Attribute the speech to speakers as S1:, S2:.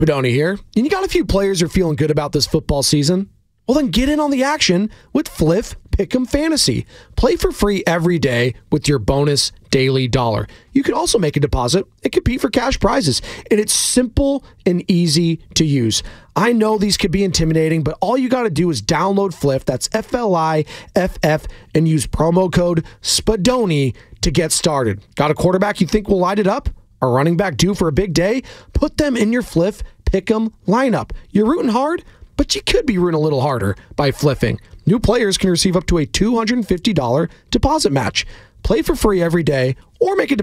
S1: Spadoni here, and you got a few players who are feeling good about this football season? Well, then get in on the action with Fliff Pick'em Fantasy. Play for free every day with your bonus daily dollar. You can also make a deposit and compete for cash prizes, and it's simple and easy to use. I know these could be intimidating, but all you got to do is download Fliff, that's F-L-I-F-F, and use promo code SPADONI to get started. Got a quarterback you think will light it up? A running back due for a big day? Put them in your Fliff Pick'em lineup. You're rooting hard, but you could be rooting a little harder by fliffing. New players can receive up to a $250 deposit match. Play for free every day or make a